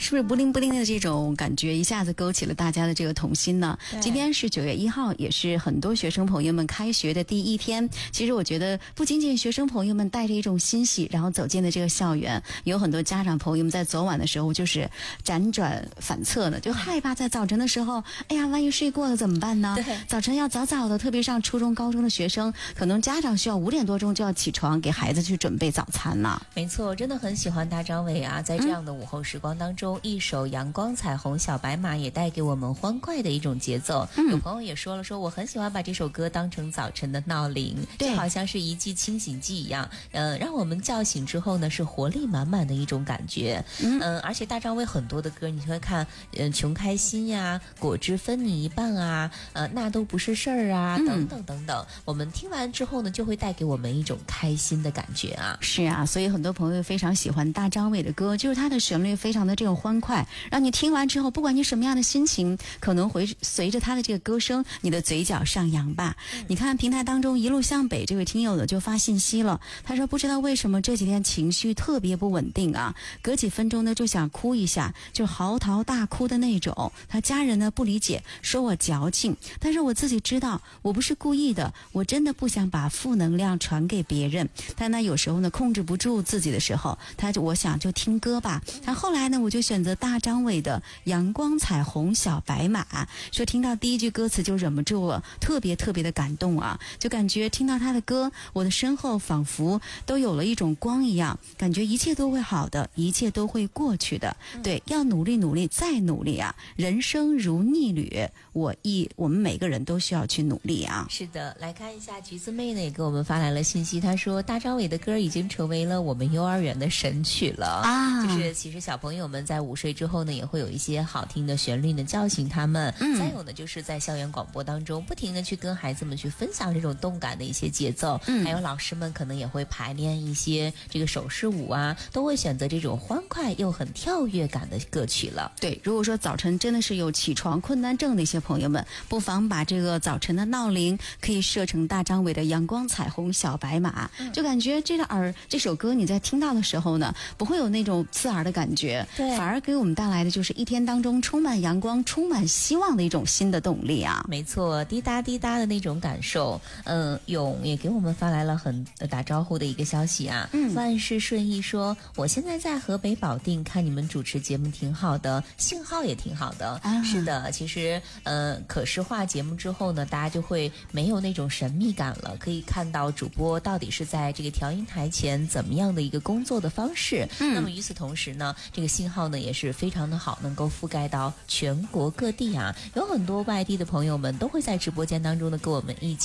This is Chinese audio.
是不是不灵不灵的这种感觉一下子勾起了大家的这个童心呢？今天是9月1号，也是很多学生朋友们开学的第一天。其实我觉得不仅仅学生朋友们带着一种欣喜然后走进了这个校园，有很多家长朋友们在昨晚的时候就是辗转反侧呢，就害怕在早晨的时候，哎呀万一睡过了怎么办呢？早晨要早早的，特别上初中高中的学生，可能家长需要5点多钟就要起床给孩子去准备早餐呢。 没错，真的很喜欢大张伟啊，在这样的午后时光当中，一首阳光彩虹小白马也带给我们欢快的一种节奏。有朋友也说了，说我很喜欢把这首歌当成早晨的闹铃，就好像是一剂清醒剂一样，让我们叫醒之后呢是活力满满的一种感觉。而且大张伟很多的歌你会看，穷开心呀，果汁分你一半啊，那都不是事儿啊，等等等等，我们听完之后呢就会带给我们一种开心的感觉啊。 是啊，所以很多朋友非常喜欢大张伟的歌，就是他的旋律非常的这种欢快，让你听完之后不管你什么样的心情，可能会随着他的这个歌声你的嘴角上扬吧。你看平台当中一路向北这位听友的就发信息了，他说不知道为什么这几天情绪特别不稳定啊，隔几分钟呢就想哭一下，就嚎啕大哭的那种。他家人呢不理解，说我矫情，但是我自己知道我不是故意的，我真的不想把负能量传给别人，但呢有时候呢控制不住自己的时候，我想就听歌吧。后来呢我就选择大张伟的阳光彩虹小白马，说听到第一句歌词就忍不住了，特别特别的感动啊，就感觉听到他的歌，我的身后仿佛都有了一种光一样，感觉一切都会好的，一切都会过去的。对，要努力努力再努力啊，人生如逆旅，我们每个人都需要去努力啊。 是的，来看一下橘子妹呢也给我们发来了信息，她说大张伟的歌已经成为了我们幼儿园的神曲了啊，就是其实小朋友们在午睡之后呢也会有一些好听的旋律呢叫醒他们，再有呢就是在校园广播当中不停的去跟孩子们去分享这种动感的一些节奏，还有老师们可能也会排练一些这个手势舞啊，都会选择这种欢快又很跳跃感的歌曲了。 对，如果说早晨真的是有起床困难症的一些朋友们，不妨把这个早晨的闹铃可以设成大张伟的阳光彩虹小白马，就感觉这首歌你在听到的时候呢不会有那种刺耳的感觉，反而给我们带来的就是一天当中充满阳光充满希望的一种新的动力啊。 没错，滴答滴答的那种感受。勇也给我们发来了很打招呼的一个消息啊，万事顺意说我现在在河北保定，看你们主持节目挺好的，信号也挺好的。是的，其实可视化节目之后呢，大家就会没有那种神秘感了，可以看到主播到底是在这个调音台前怎么样的一个工作的方式。那么与此同时呢，这个信号呢也是非常的好，能够覆盖到全国各地啊，有很多外地的朋友们都会在直播间当中呢跟我们一起